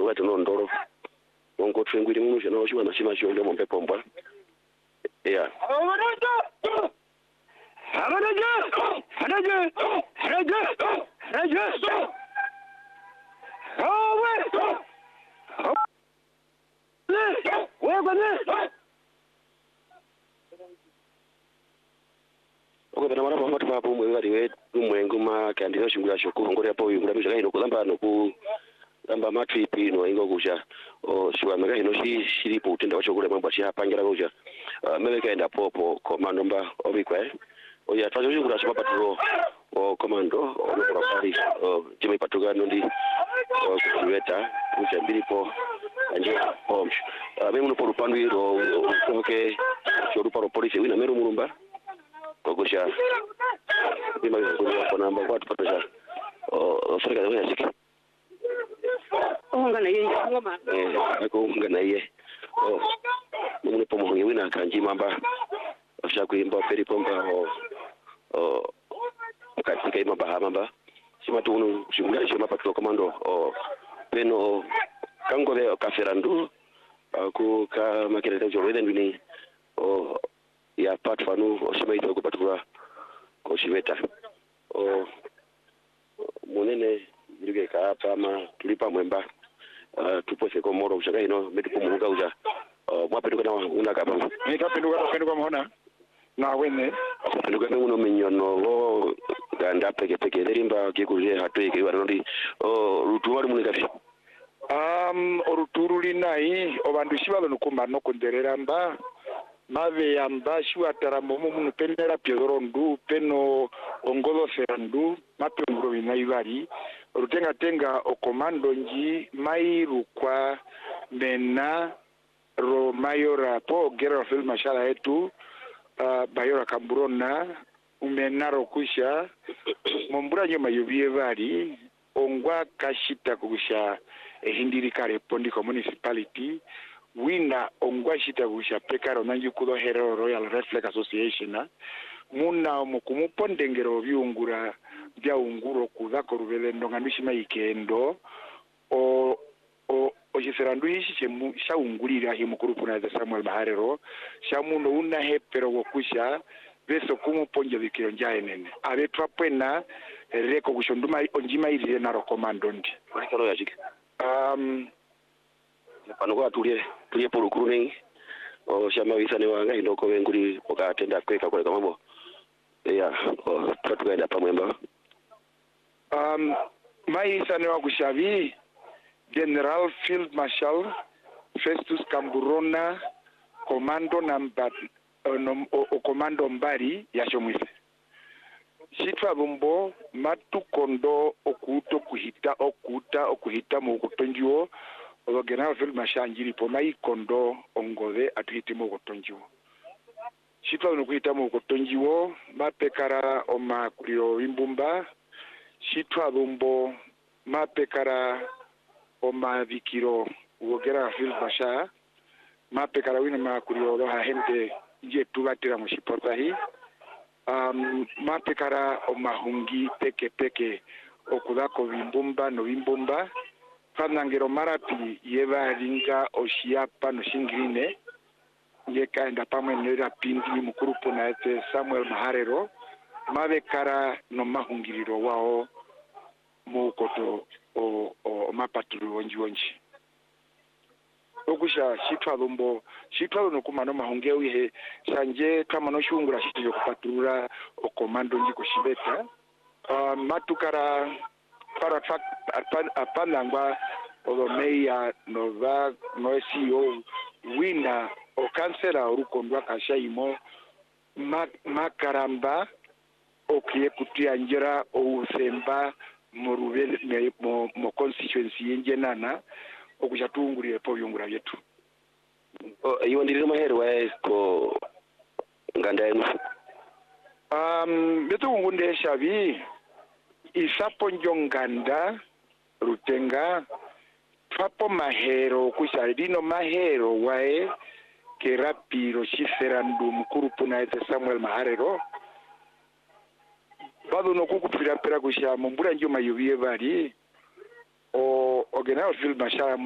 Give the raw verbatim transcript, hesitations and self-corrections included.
watu no ndoro ongo twengwiri munu chano chiwa na chima chonde mombe pombwa yeah Haraje haraje haraje haraje Owe Owe bane Oke bana mara mama tupa pomwe bali we umwengu ma kandira shingula shoko ngore apo yungula misha kaino kulamba no ku lamba matripi no ingo kuja o shwa mega ino shi shiripo utenda wacho kule mambo shi pangira kuja mele kaenda popo komando mba obikwe o ya twacho shingula shapa patro o komando o no pari o jimi patugano ndi o kuweta kuja mbilipo anje om mimi no por pandu iro oke choru paro polisi wina meru murumba Kogosha, bima kujua kwa namba kwa tupatosha. Oh, Afrika ya West. Oh, ngana yeye ngoma. Eh, ako ngana yeye. Oh, mimi nipo mwenye wina kanji mamba. Afisha kuimba peri pomba oh oh katika ima baha mamba. Sima tu unu shimula shima patro komando oh peno kango ve kaferandu aku ka makere jo weden bini oh ya pat fanu osimaito ko patura ko siveta o monene dirige ka pama tulipa mwemba uh, tupo se ko moro ushaka ino medipo muga uja uh, mwa peduka na una kapa ni ka peduka peduka mona na wene peduka nguno menyono o ganda peke peke derimba kikuje hatwe ke warandi o rutuwari munika fi um oruturu linai obandu shibalo nukumba no konderera mba mave yamba shua taramomo munu penera piedrondu peno ongolo serandu mapengro inaibari rutenga tenga o komando nji mairu kwa mena ro mayora po gera fil mashala etu uh, bayora kamburona umenaro kusha mombura nyoma yobie bari ongwa kashita kusha e hindiri kare pondi municipality wina ongwa shita kusha pekaro nanju kudo hero Royal Reflex Association muna mukumupondengero byungura bya unguro kudako rubele ndongandushi maikendo o o ojiserandu hishi chemu sha ungurira hi mukuru na Samuel Maharero sha muno una hepero wokusha beso kumuponje bikiro njaenene abetwa pwena reko kushonduma onjima iri na rokomando ndi karo yashike um pano kwa tulie tulie polukuru nengi o shama wisane wanga indoko wenguri okatenda kweka kwa mambo ya o tukaenda pamwemba um mai isane wa kushavi General Field Marshal Festus Kamburona Komando namba o komando mbari ya shomwise shitwa bombo matu kondo okuto kuhita okuta okuhita mu kutonjiwo o General Field Marshal njiri po mai kondo ongove atuhiti mu kutonjiwo shitwa no kuhita mu kutonjiwo mapekara o makurio imbumba shitwa bombo mapekara o mavikiro o General Field Marshal mapekara wina makurio ro ha hente je tubatira mu shipota hi um mapekara o mahungi peke peke okudako bimbumba no bimbumba fanangero marapi yeva ringa oshiapa no shingirine yekaenda pamwe nera pindi mukurupo na ete Samuel Maharero mabekara no mahungiriro wao mukoto o, o mapaturu wonji wonji okusha shitwa bombo shitwa no kumano mahunge wihe sanje kama no shungura shityo kupaturura o komando nji kushibeta uh, matukara para fact apanangwa o meya nova no C E O wina o kansela orukondwa kashaimo makaramba okiye kutia njera o usemba morubele mo, mo constituency yenjenana okushatunguriye po byungura byetu o iyo ndiri mahero wa ko nganda yenu um betu ngunde shavi isapo njonganda rutenga papo mahero kusharidino mahero wae kerapiro shiferandu mukuru puna ete Samuel Maharero bado no kukupira pera kusha mumbura njoma yubiye bari o o General Field Marshal